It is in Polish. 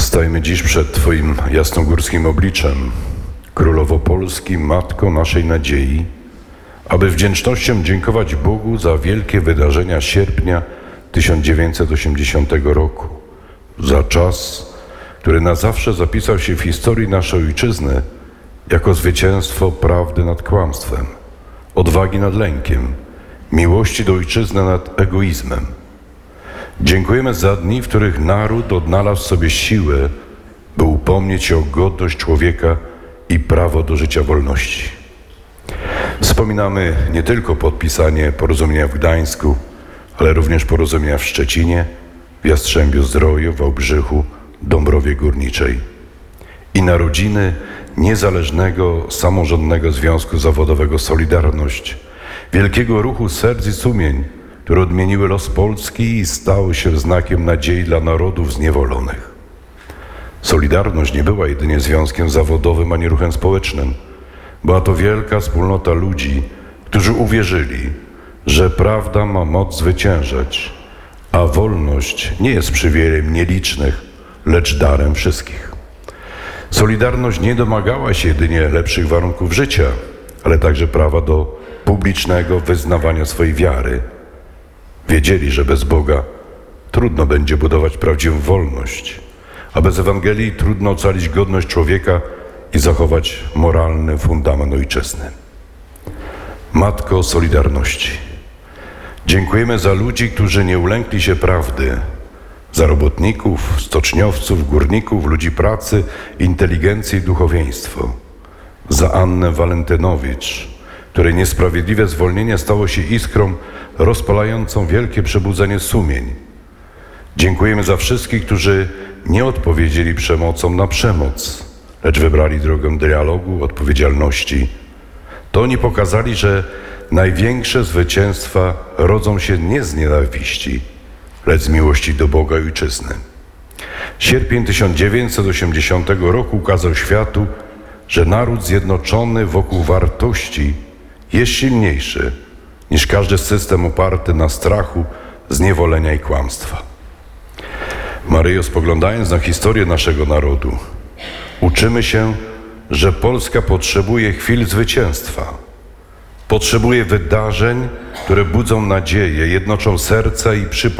Stajemy dziś przed Twoim jasnogórskim obliczem, Królowo Polski, Matko naszej nadziei, aby wdzięcznością dziękować Bogu za wielkie wydarzenia sierpnia 1980 roku, za czas, który na zawsze zapisał się w historii naszej ojczyzny jako zwycięstwo prawdy nad kłamstwem, odwagi nad lękiem, miłości do ojczyzny nad egoizmem. Dziękujemy za dni, w których naród odnalazł w sobie siłę, by upomnieć się o godność człowieka i prawo do życia wolności. Wspominamy nie tylko podpisanie porozumienia w Gdańsku, ale również porozumienia w Szczecinie, w Jastrzębiu-Zdroju, Wałbrzychu, Dąbrowie Górniczej i narodziny niezależnego, samorządnego związku zawodowego Solidarność, wielkiego ruchu serc i sumień, które odmieniły los Polski i stały się znakiem nadziei dla narodów zniewolonych. Solidarność nie była jedynie związkiem zawodowym ani ruchem społecznym. Była to wielka wspólnota ludzi, którzy uwierzyli, że prawda ma moc zwyciężać, a wolność nie jest przywilejem nielicznych, lecz darem wszystkich. Solidarność nie domagała się jedynie lepszych warunków życia, ale także prawa do publicznego wyznawania swojej wiary. Wiedzieli, że bez Boga trudno będzie budować prawdziwą wolność, a bez Ewangelii trudno ocalić godność człowieka i zachować moralny fundament ojczyzny. Matko Solidarności, dziękujemy za ludzi, którzy nie ulękli się prawdy, za robotników, stoczniowców, górników, ludzi pracy, inteligencję i duchowieństwo, za Annę Walentynowicz, której niesprawiedliwe zwolnienie stało się iskrą rozpalającą wielkie przebudzenie sumień. Dziękujemy za wszystkich, którzy nie odpowiedzieli przemocą na przemoc, lecz wybrali drogę dialogu, odpowiedzialności. To oni pokazali, że największe zwycięstwa rodzą się nie z nienawiści, lecz z miłości do Boga i ojczyzny. Sierpień 1980 roku ukazał światu, że naród zjednoczony wokół wartości jest silniejszy niż każdy system oparty na strachu, zniewolenia i kłamstwa. Maryjo, spoglądając na historię naszego narodu, uczymy się, że Polska potrzebuje chwil zwycięstwa. Potrzebuje wydarzeń, które budzą nadzieję, jednoczą serca i przypominają